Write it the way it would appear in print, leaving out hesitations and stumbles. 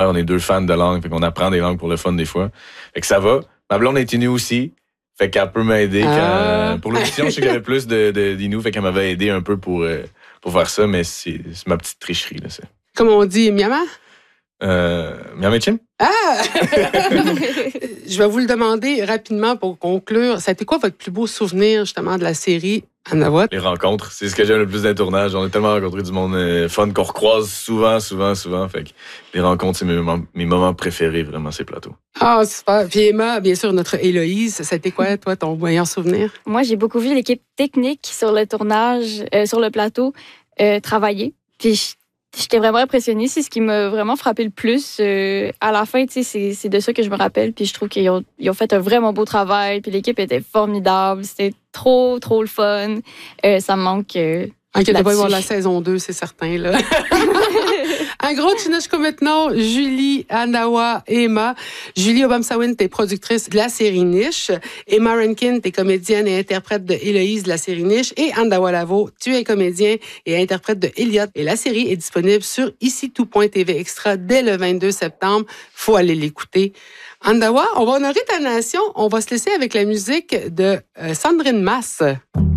on est 2 fans de langue, fait qu'on apprend des langues pour le fun des fois. Fait que ça va. Ma blonde est Innu aussi, fait qu'elle peut m'aider. Pour l'audition, je sais qu'il y avait plus d'Innu, fait qu'elle m'avait aidé un peu pour faire ça, mais c'est ma petite tricherie, là, ça. Comme on dit, Miama? Miamechim? Ah! Je vais vous le demander rapidement pour conclure. Ça a été quoi votre plus beau souvenir, justement, de la série Anawat? Les rencontres, c'est ce que j'aime le plus d'un tournage. On a tellement rencontré du monde fun qu'on recroise souvent. Fait que les rencontres, c'est mes moments préférés, vraiment, ces plateaux. Ah, super. Puis Emma, bien sûr, notre Héloïse, ça a été quoi, toi, ton meilleur souvenir? Moi, j'ai beaucoup vu l'équipe technique sur le tournage, sur le plateau, travailler. Puis j'étais vraiment impressionnée. C'est ce qui m'a vraiment frappé le plus. À la fin, c'est de ça que je me rappelle. Puis je trouve qu'ils ont fait un vraiment beau travail. Puis l'équipe était formidable. C'était trop le fun. Ça me manque. Inquiétez pas, il va y avoir la saison 2, c'est certain, là. Un gros tchinachko maintenant, Julie, Anawa et Emma. Julie Obamsawin, t'es productrice de la série Niche. Emma Rankin, t'es comédienne et interprète de Héloïse de la série Niche. Et Andawa Lavo, tu es comédien et interprète de Elliot. Et la série est disponible sur ici-tout.tv Extra dès le 22 septembre. Faut aller l'écouter. Andawa, on va honorer ta nation. On va se laisser avec la musique de Sandrine Masse.